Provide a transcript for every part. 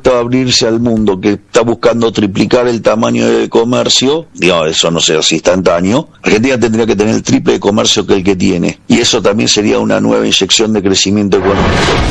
dispuesto a abrirse al mundo, que está buscando triplicar el tamaño del comercio, digamos, eso no sea así instantáneo, Argentina tendría que tener el triple de comercio que el que tiene, y eso también sería una nueva inyección de crecimiento económico.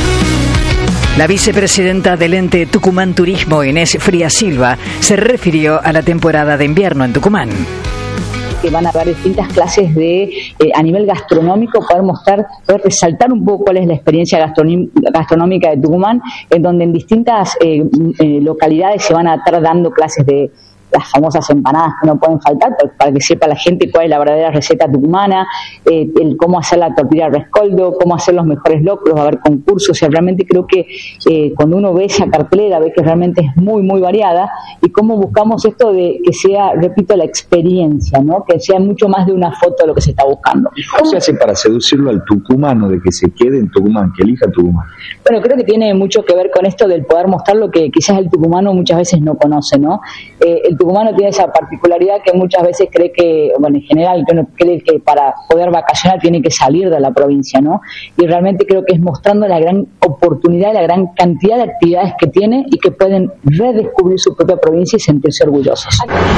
La vicepresidenta del ente Tucumán Turismo, Inés Frías Silva, se refirió a la temporada de invierno en Tucumán. Que van a haber distintas clases de, a nivel gastronómico, poder resaltar un poco cuál es la experiencia gastronómica de Tucumán, en donde en distintas localidades se van a estar dando clases de las famosas empanadas que no pueden faltar, para que sepa la gente cuál es la verdadera receta tucumana, el cómo hacer la tortilla rescoldo, cómo hacer los mejores locros, va a haber concursos. Y realmente creo que cuando uno ve esa cartelera, ve que realmente es muy, muy variada, y cómo buscamos esto de que sea, repito, la experiencia, ¿no? Que sea mucho más de una foto de lo que se está buscando. ¿Cómo se hace para seducirlo al tucumano, de que se quede en Tucumán, que elija Tucumán? Bueno, creo que tiene mucho que ver con esto del poder mostrar lo que quizás el tucumano muchas veces no conoce, ¿no? El tucumano tiene esa particularidad que muchas veces cree que, bueno, en general uno cree que para poder vacacionar tiene que salir de la provincia, ¿no? Y realmente creo que es mostrando la gran oportunidad, la gran cantidad de actividades que tiene y que pueden redescubrir su propia provincia y sentirse orgullosos.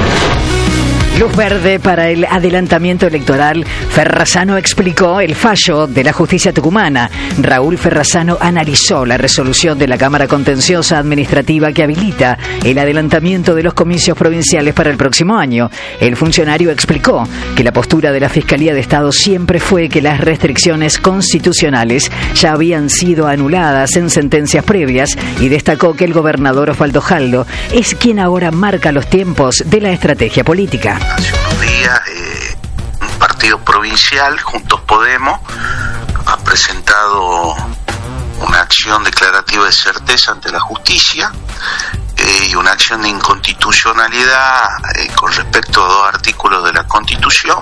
Luz verde para el adelantamiento electoral. Ferrazano explicó el fallo de la justicia tucumana. Raúl Ferrazano analizó la resolución de la Cámara Contenciosa Administrativa que habilita el adelantamiento de los comicios provinciales para el próximo año. El funcionario explicó que la postura de la Fiscalía de Estado siempre fue que las restricciones constitucionales ya habían sido anuladas en sentencias previas, y destacó que el gobernador Osvaldo Jaldo es quien ahora marca los tiempos de la estrategia política. Hace unos días un partido provincial, Juntos Podemos, ha presentado una acción declarativa de certeza ante la justicia y una acción de inconstitucionalidad con respecto a 2 artículos de la Constitución,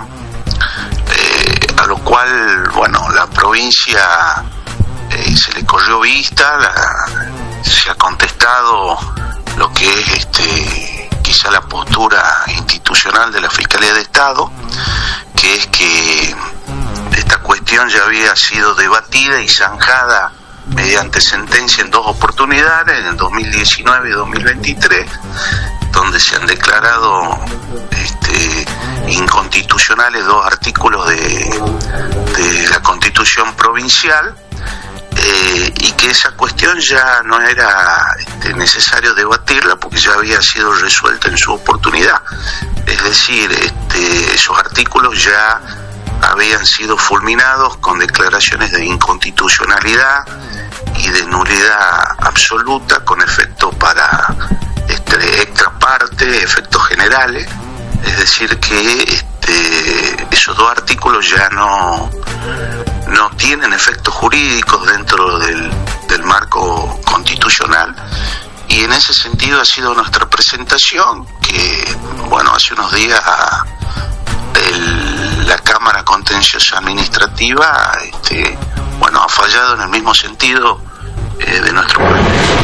a lo cual, bueno, la provincia se le corrió vista, se ha contestado lo que es quizá la postura institucional de la Fiscalía de Estado, que es que esta cuestión ya había sido debatida y zanjada mediante sentencia en 2 oportunidades, en el 2019 y 2023, donde se han declarado inconstitucionales 2 artículos de la Constitución provincial, y que esa cuestión ya no era necesario debatirla porque ya había sido resuelta en su oportunidad. Es decir, esos artículos ya habían sido fulminados con declaraciones de inconstitucionalidad y de nulidad absoluta, con efecto para extra parte, efectos generales. Es decir, que esos 2 artículos ya no tienen efectos jurídicos dentro del marco constitucional, y en ese sentido ha sido nuestra presentación, que, bueno, hace unos días la Cámara Contenciosa Administrativa ha fallado en el mismo sentido de nuestro pueblo.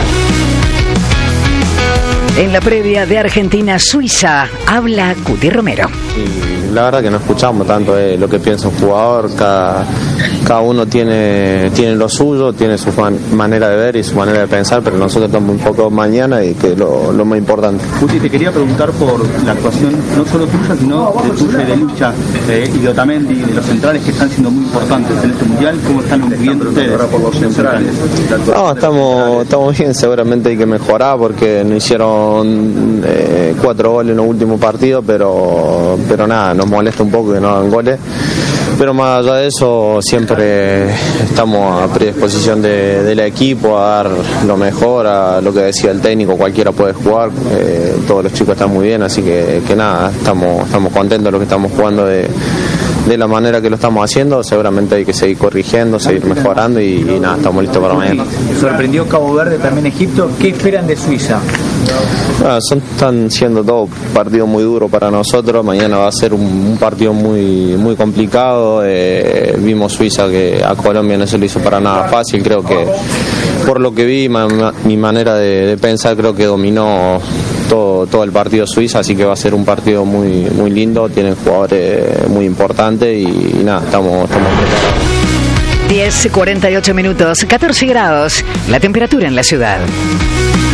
En la previa de Argentina-Suiza habla Cuti Romero. Y la verdad que no escuchamos tanto lo que piensa un jugador. Cada uno tiene lo suyo, tiene su manera de ver y su manera de pensar, pero nosotros estamos un poco mañana, y que lo más importante. Cuti, te quería preguntar por la actuación no solo tuya, sino de tuya y de Lucha y de Otamendi, de los centrales que están siendo muy importantes en este mundial. ¿Cómo están viviendo ustedes los centrales? No, estamos bien. Seguramente hay que mejorar porque no hicieron 4 goles en los últimos partidos, pero nada, nos molesta un poco que no hagan goles. Pero más allá de eso, siempre estamos a predisposición del equipo a dar lo mejor, a lo que decía el técnico, cualquiera puede jugar, todos los chicos están muy bien, así que nada, estamos contentos de lo que estamos jugando de la manera que lo estamos haciendo. Seguramente hay que seguir corrigiendo, seguir mejorando y nada, estamos listos para mañana. Sorprendió Cabo Verde, también Egipto. ¿Qué esperan de Suiza? Están siendo todos partidos muy duros para nosotros. Mañana va a ser un partido muy, muy complicado. Vimos Suiza que a Colombia no se lo hizo para nada fácil. Creo que por lo que vi, mi manera de pensar, creo que dominó todo el partido Suiza, así que va a ser un partido muy, muy lindo. Tienen jugadores muy importantes y nada, estamos preparados. 10:48 minutos, 14 grados, la temperatura en la ciudad.